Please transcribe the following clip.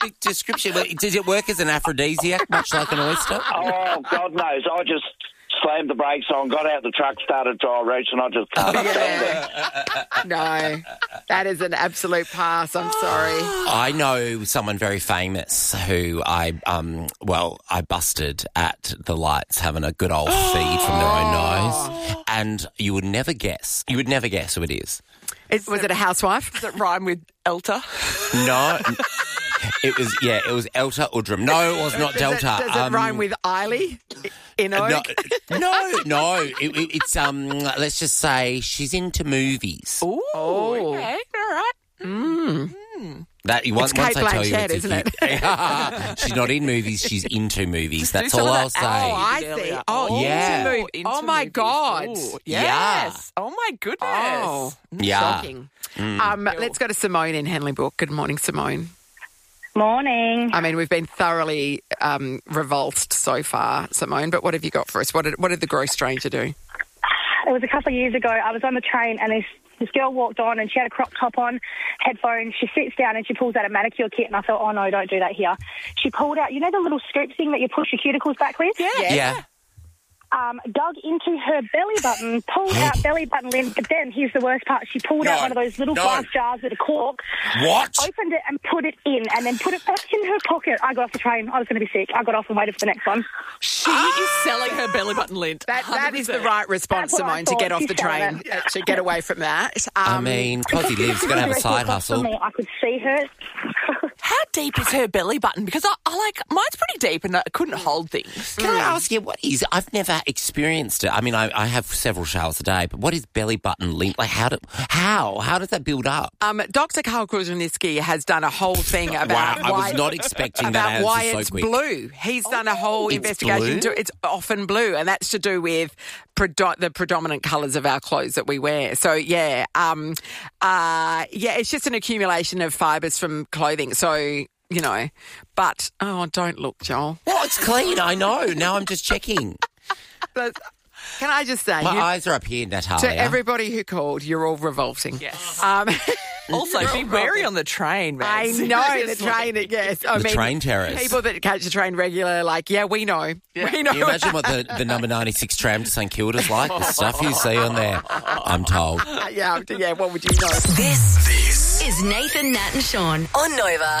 perfect description. Does it work as an aphrodisiac, much like an oyster? Oh, God knows. I just slammed the brakes on, got out the truck, started dry reach, and I just can't stand it. No, that is an absolute pass. I'm sorry. I know someone very famous who I busted at the lights having a good old feed from their own nose, and you would never guess. You would never guess who it is. Was it a housewife? Does it rhyme with Elta? No. It was Elta Udrum. No, it was not Delta. Does it rhyme with Eiley in Oak? No. It's let's just say she's into movies. Ooh, okay, all right. That once Kate I tell you, Blanchett, it's isn't it? She's not in movies. She's into movies. That's do some all of I'll that say. Oh, I see. Oh, Yeah. into Into Oh, my movies. God. Ooh, yes. Oh, my goodness. Oh, Yeah. shocking. Let's go to Simone in Henley Brook. Good morning, Simone. Morning. I mean, we've been thoroughly revulsed so far, Simone, but what have you got for us? What did the gross stranger do? It was a couple of years ago. I was on the train and this girl walked on and she had a crop top on, headphones. She sits down and she pulls out a manicure kit and I thought, oh, no, don't do that here. She pulled out, you know the little scoop thing that you push your cuticles back with? Yeah. Dug into her belly button, pulled out belly button lint, but then here's the worst part. She pulled out one of those little glass jars with a cork. What? Opened it and put it in and then put it back in her pocket. I got off the train. I was going to be sick. I got off and waited for the next one. She is selling her belly button lint. That is the 100%. right response, That's what I Simone, to get thought. off the She's selling train, it. to get away from that. I mean, because he lives, got to have a side hustle. I could see her. How deep is her belly button? Because I like, mine's pretty deep and I couldn't hold things. Can I ask you, what is? I've never experienced it. I mean, I have several showers a day, but what is belly button lint? Like, how does that build up? Dr. Carl Kruszelnicki has done a whole thing about Wow, I was not expecting that about answer why so it's quick. blue. He's done a whole It's investigation blue? into it's often blue, and that's to do with the predominant colours of our clothes that we wear. So it's just an accumulation of fibres from clothing. So but don't look, Joel. Well, it's clean, I know. Now I'm just checking. But can I just say, My eyes are up here, Natalia. to everybody who called, you're all revolting. Yes. Also, be wary on the train, man. I know the train. Yes, The train terrorists. People that catch the train regular, we know. Yeah. We know. Can you imagine what the number 96 tram to St Kilda's like? The stuff you see on there, I'm told. Yeah. What would you know? This is Nathan, Nat and Sean on Nova.